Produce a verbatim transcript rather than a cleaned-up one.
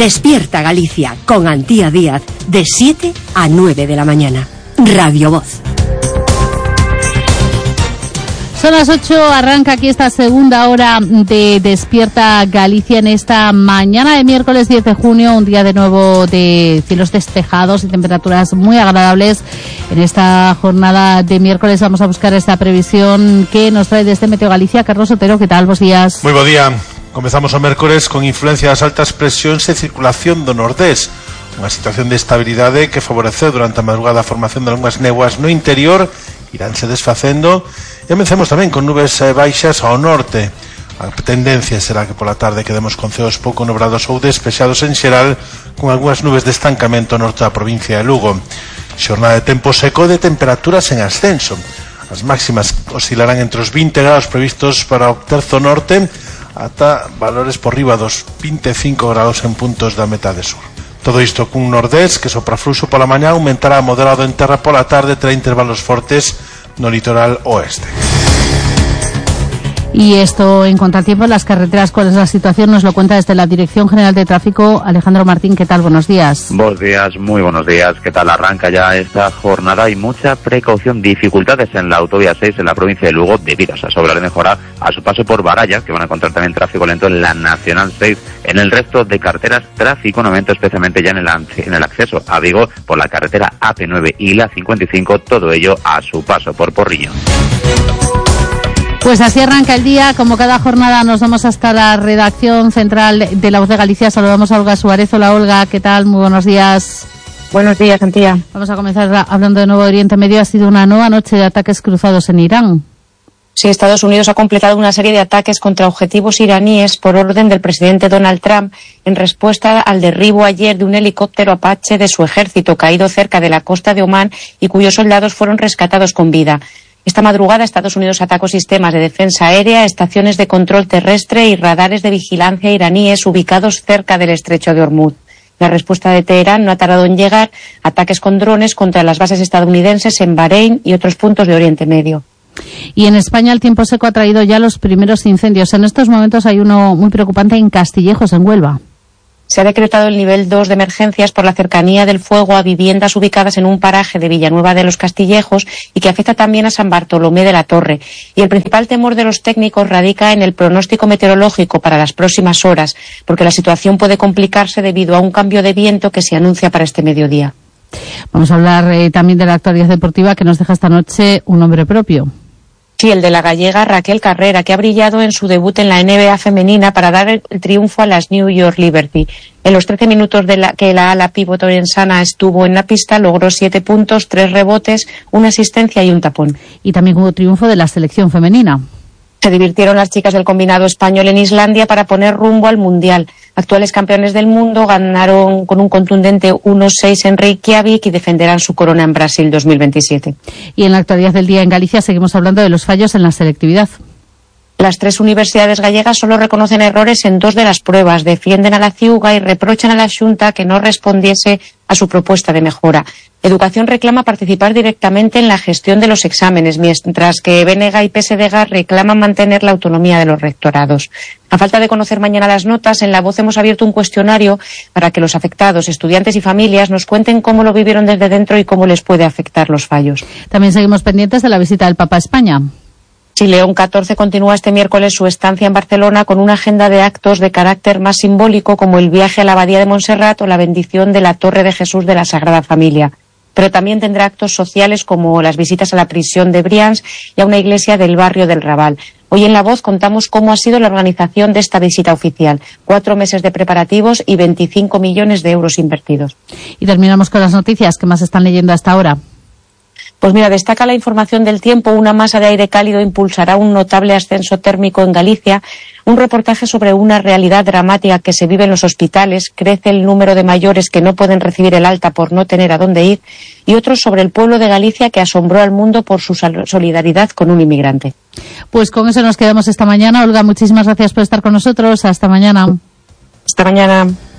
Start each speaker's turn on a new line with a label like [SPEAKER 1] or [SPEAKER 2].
[SPEAKER 1] Despierta Galicia con Antía Díaz de siete a nueve de la mañana. Radio Voz.
[SPEAKER 2] Son las ocho, arranca aquí esta segunda hora de Despierta Galicia en esta mañana de miércoles diez de junio, un día de nuevo de cielos despejados y temperaturas muy agradables. En esta jornada de miércoles vamos a buscar esta previsión que nos trae desde Meteo Galicia. Carlos Otero, ¿qué tal? Buenos días.
[SPEAKER 3] Moi bo día. Comezamos o mércores con influencia das altas presións e circulación do nordés. Unha situación de estabilidade que favoreceu durante a madrugada a formación de algunhas néboas no interior, iránse desfacendo. E comecemos tamén con nubes baixas ao norte. A tendencia será que pola tarde quedemos con ceos pouco nubrados ou despexados en xeral, con algunhas nubes de estancamento ao norte da provincia de Lugo. Xornada de tempo seco de temperaturas en ascenso. As máximas oscilarán entre os vinte grados previstos para o terzo norte ata valores por riba dos vinte e cinco grados en puntos da metade sur. Todo isto cun nordés que sopra fluxo pola mañá, aumentará moderado en terra pola tarde, trae intervalos fortes no litoral oeste.
[SPEAKER 2] Y esto en contratiempo en las carreteras, ¿cuál es la situación? Nos lo cuenta desde la Dirección General de Tráfico Alejandro Martín. ¿Qué tal? Buenos días.
[SPEAKER 4] Buenos días, muy buenos días. ¿Qué tal? Arranca ya esta jornada y mucha precaución, dificultades en la autovía seis en la provincia de Lugo debido a esa obras de mejora a su paso por Barallas, que van a encontrar también tráfico lento en la Nacional seis. En el resto de carreteras, tráfico en aumento, especialmente ya en el, en el acceso a Vigo por la carretera A P nueve y la cincuenta y cinco, todo ello a su paso por Porriño.
[SPEAKER 2] Pues así arranca el día, como cada jornada nos vamos hasta la redacción central de La Voz de Galicia. Saludamos a Olga Suárez. Hola Olga, ¿qué tal? Muy buenos días.
[SPEAKER 5] Buenos días, Antía.
[SPEAKER 2] Vamos a comenzar hablando de Nuevo Oriente Medio. Ha sido una nueva noche de ataques cruzados en Irán.
[SPEAKER 5] Sí, Estados Unidos ha completado una serie de ataques contra objetivos iraníes por orden del presidente Donald Trump en respuesta al derribo ayer de un helicóptero Apache de su ejército caído cerca de la costa de Omán y cuyos soldados fueron rescatados con vida. Esta madrugada Estados Unidos atacó sistemas de defensa aérea, estaciones de control terrestre y radares de vigilancia iraníes ubicados cerca del estrecho de Hormuz. La respuesta de Teherán no ha tardado en llegar, ataques con drones contra las bases estadounidenses en Bahrein y otros puntos de Oriente Medio.
[SPEAKER 2] Y en España el tiempo seco ha traído ya los primeros incendios. En estos momentos hay uno muy preocupante en Castillejos, en Huelva.
[SPEAKER 5] Se ha decretado el nivel dos de emergencias por la cercanía del fuego a viviendas ubicadas en un paraje de Villanueva de los Castillejos y que afecta también a San Bartolomé de la Torre. Y el principal temor de los técnicos radica en el pronóstico meteorológico para las próximas horas, porque la situación puede complicarse debido a un cambio de viento que se anuncia para este mediodía.
[SPEAKER 2] Vamos a hablar eh, también de la actualidad deportiva que nos deja esta noche un nombre propio.
[SPEAKER 5] Sí, el de la gallega Raquel Carrera, que ha brillado en su debut en la N B A femenina para dar el triunfo a las New York Liberty. En los trece minutos de la, que la ala pívot orensana estuvo en la pista, logró siete puntos, tres rebotes, una asistencia y un tapón.
[SPEAKER 2] Y también hubo triunfo de la selección femenina.
[SPEAKER 5] Se divirtieron las chicas del combinado español en Islandia para poner rumbo al Mundial. Actuales campeones del mundo ganaron con un contundente uno seis en Reykjavik y defenderán su corona en Brasil dos mil veintisiete.
[SPEAKER 2] Y en la actualidad del día en Galicia seguimos hablando de los fallos en la selectividad.
[SPEAKER 5] Las tres universidades gallegas solo reconocen errores en dos de las pruebas, defienden a la Ciuga y reprochan a la Xunta que no respondiese a su propuesta de mejora. Educación reclama participar directamente en la gestión de los exámenes, mientras que B N G y P S D G reclaman mantener la autonomía de los rectorados. A falta de conocer mañana las notas, en La Voz hemos abierto un cuestionario para que los afectados, estudiantes y familias, nos cuenten cómo lo vivieron desde dentro y cómo les puede afectar los fallos.
[SPEAKER 2] También seguimos pendientes de la visita del Papa a España.
[SPEAKER 5] Sí, León catorce continúa este miércoles su estancia en Barcelona con una agenda de actos de carácter más simbólico como el viaje a la Abadía de Montserrat o la bendición de la Torre de Jesús de la Sagrada Familia. Pero también tendrá actos sociales como las visitas a la prisión de Brians y a una iglesia del barrio del Raval. Hoy en La Voz contamos cómo ha sido la organización de esta visita oficial. Cuatro meses de preparativos y veinticinco millones de euros invertidos.
[SPEAKER 2] Y terminamos con las noticias que más están leyendo hasta ahora.
[SPEAKER 5] Pues mira, destaca la información del tiempo. Una masa de aire cálido impulsará un notable ascenso térmico en Galicia. Un reportaje sobre una realidad dramática que se vive en los hospitales. Crece el número de mayores que no pueden recibir el alta por no tener a dónde ir. Y otros sobre el pueblo de Galicia que asombró al mundo por su solidaridad con un inmigrante.
[SPEAKER 2] Pues con eso nos quedamos esta mañana. Olga, muchísimas gracias por estar con nosotros. Hasta mañana.
[SPEAKER 5] Hasta mañana.